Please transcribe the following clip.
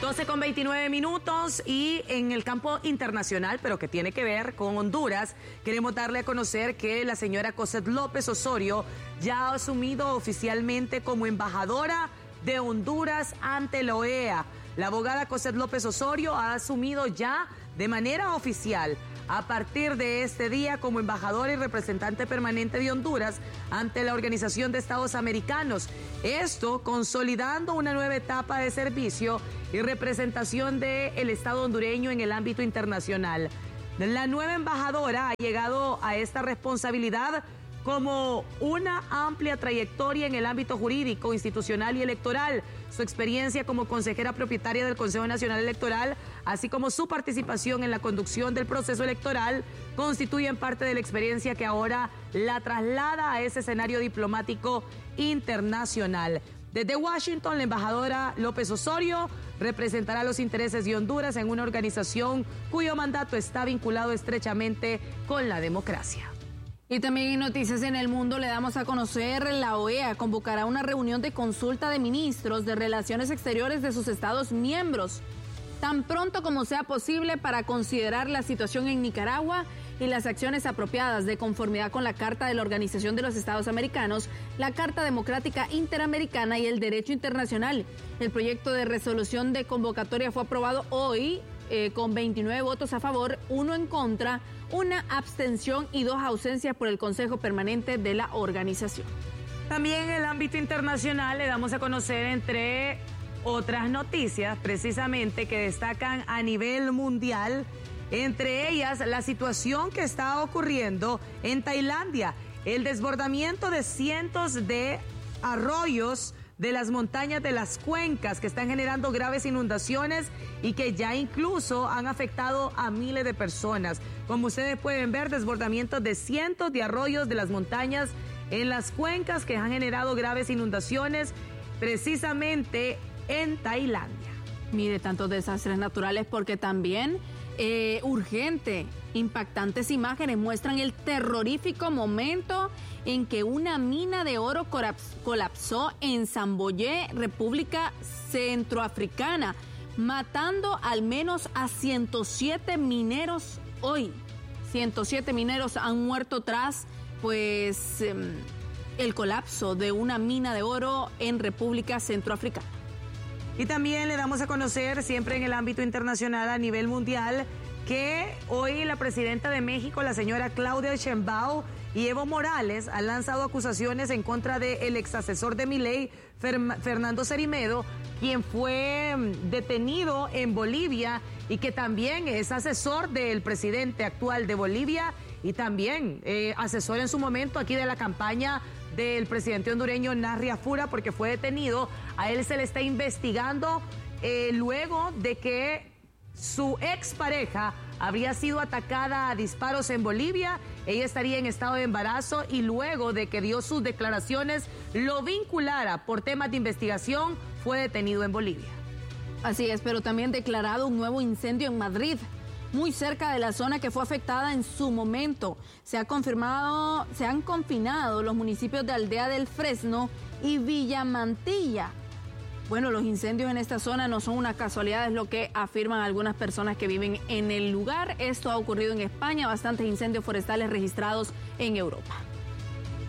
12:29 y en el campo internacional, pero que tiene que ver con Honduras, queremos darle a conocer que la señora Cosette López Osorio ya ha asumido oficialmente como embajadora de Honduras ante la OEA. La abogada Cosette López Osorio ha asumido ya de manera oficial a partir de este día como embajadora y representante permanente de Honduras ante la Organización de Estados Americanos. Esto consolidando una nueva etapa de servicio y representación del Estado hondureño en el ámbito internacional. La nueva embajadora ha llegado a esta responsabilidad como una amplia trayectoria en el ámbito jurídico, institucional y electoral. Su experiencia como consejera propietaria del Consejo Nacional Electoral, así como su participación en la conducción del proceso electoral, constituyen parte de la experiencia que ahora la traslada a ese escenario diplomático internacional. Desde Washington, la embajadora López Osorio representará los intereses de Honduras en una organización cuyo mandato está vinculado estrechamente con la democracia. Y también en Noticias en el Mundo le damos a conocer la OEA convocará una reunión de consulta de ministros de Relaciones Exteriores de sus Estados miembros, tan pronto como sea posible para considerar la situación en Nicaragua y las acciones apropiadas de conformidad con la Carta de la Organización de los Estados Americanos, la Carta Democrática Interamericana y el Derecho Internacional. El proyecto de resolución de convocatoria fue aprobado hoy con 29 votos a favor, 1 en contra, 1 abstención y 2 ausencias por el Consejo Permanente de la organización. También en el ámbito internacional le damos a conocer, entre otras noticias, precisamente que destacan a nivel mundial, entre ellas la situación que está ocurriendo en Tailandia, el desbordamiento de cientos de arroyos de las montañas de las cuencas que están generando graves inundaciones y que ya incluso han afectado a miles de personas. Como ustedes pueden ver, desbordamientos de cientos de arroyos de las montañas en las cuencas que han generado graves inundaciones precisamente en Tailandia. Mire, tantos desastres naturales, porque también urgente, impactantes imágenes muestran el terrorífico momento en que una mina de oro colapsó en Zamboyé, República Centroafricana, matando al menos a 107 mineros hoy. 107 mineros han muerto tras el colapso de una mina de oro en República Centroafricana. Y también le damos a conocer, siempre en el ámbito internacional a nivel mundial, que hoy la presidenta de México, la señora Claudia Sheinbaum, y Evo Morales han lanzado acusaciones en contra del exasesor de Milei, Fernando Cermeño, quien fue detenido en Bolivia y que también es asesor del presidente actual de Bolivia y también asesor en su momento aquí de la campaña del presidente hondureño Narri Afura, porque fue detenido. A él se le está investigando luego de que su expareja habría sido atacada a disparos en Bolivia. Ella estaría en estado de embarazo y luego de que dio sus declaraciones, lo vinculara por temas de investigación, fue detenido en Bolivia. Así es, pero también declarado un nuevo incendio en Madrid, muy cerca de la zona que fue afectada en su momento. Se han confinado los municipios de Aldea del Fresno y Villamantilla. Bueno, los incendios en esta zona no son una casualidad, es lo que afirman algunas personas que viven en el lugar. Esto ha ocurrido en España, bastantes incendios forestales registrados en Europa.